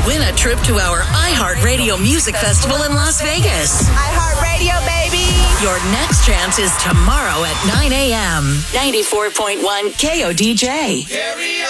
Win a trip to our iHeartRadio Music Festival in Las Vegas. iHeartRadio, baby. Your next chance is tomorrow at 9 a.m. 94.1 KODJ.